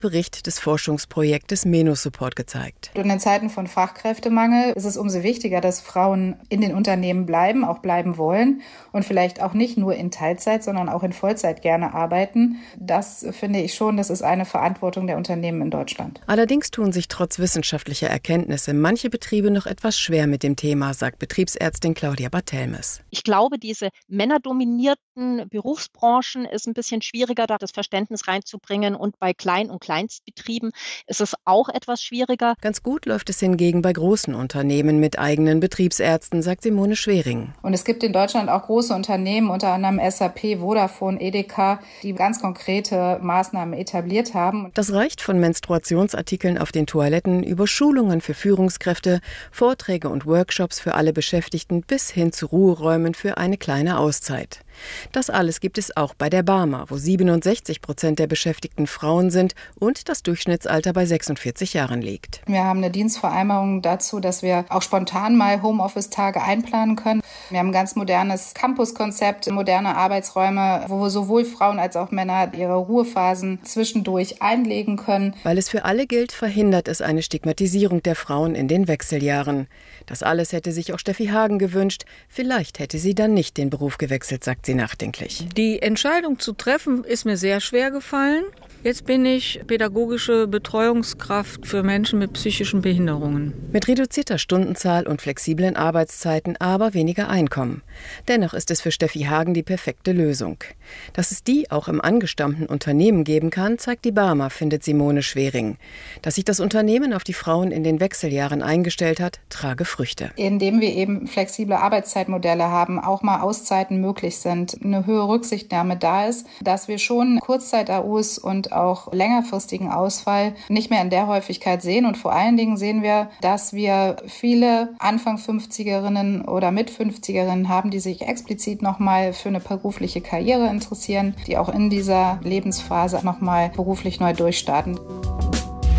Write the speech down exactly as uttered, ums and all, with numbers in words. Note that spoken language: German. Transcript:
Bericht des Forschungsprojektes Menosupport gezeigt. Und in Zeiten von Fachkräftemangel ist es umso wichtiger, dass Frauen in den Unternehmen bleiben, auch bleiben wollen und vielleicht auch nicht nur in Teilzeit, sondern auch in Vollzeit gerne arbeiten. Das finde ich schon, das ist eine Verantwortung der Unternehmen in Deutschland. Allerdings tun sich trotz wissenschaftlicher Erkenntnisse manche Betriebe noch etwas schwer mit dem Thema, sagt Betriebsärztin Claudia Barthelmes. Ich glaube, diese männerdominierten Berufsbranchen ist ein bisschen schwieriger, da das Verständnis reinzubringen. Und bei Klein- und Kleinstbetrieben ist es auch etwas schwieriger. Ganz gut läuft es hingegen bei großen Unternehmen mit eigenen Betriebsärzten, sagt Simone Schwering. Und es gibt in Deutschland auch große Unternehmen, unter anderem S A P, Vodafone, Edeka, die ganz konkrete Maßnahmen etabliert haben. Das reicht von Menstruationsartikeln auf den Toiletten über Schulungen für Führungskräfte, Vorträge und Workshops für alle Beschäftigten bis hin zu Ruheräumen für eine kleine Auszeit. Das alles gibt es auch bei der Barmer, wo siebenundsechzig Prozent der Beschäftigten Frauen sind und das Durchschnittsalter bei sechsundvierzig Jahren liegt. Wir haben eine Dienstvereinbarung dazu, dass wir auch spontan mal Homeoffice-Tage einplanen können. Wir haben ein ganz modernes Campus-Konzept, moderne Arbeitsräume, wo sowohl Frauen als auch Männer ihre Ruhephasen zwischendurch einlegen können. Weil es für alle gilt, verhindert es eine Stigmatisierung der Frauen in den Wechseljahren. Das alles hätte sich auch Steffi Hagen gewünscht. Vielleicht hätte sie dann nicht den Beruf gewechselt, sagt sie nachdenklich. Die Entscheidung zu treffen ist mir sehr schwer gefallen. Jetzt bin ich pädagogische Betreuungskraft für Menschen mit psychischen Behinderungen. Mit reduzierter Stundenzahl und flexiblen Arbeitszeiten, aber weniger Einkommen. Dennoch ist es für Steffi Hagen die perfekte Lösung. Dass es die auch im angestammten Unternehmen geben kann, zeigt die Barmer, findet Simone Schwering. Dass sich das Unternehmen auf die Frauen in den Wechseljahren eingestellt hat, trage Früchte. Indem wir eben flexible Arbeitszeitmodelle haben, auch mal Auszeiten möglich sind, eine höhere Rücksichtnahme da ist, dass wir schon Kurzzeit-A Us und auch längerfristigen Ausfall nicht mehr in der Häufigkeit sehen. Und vor allen Dingen sehen wir, dass wir viele Anfang fünfzigerinnen oder Mit-fünfzigerinnen haben, die sich explizit nochmal für eine berufliche Karriere interessieren, die auch in dieser Lebensphase nochmal beruflich neu durchstarten.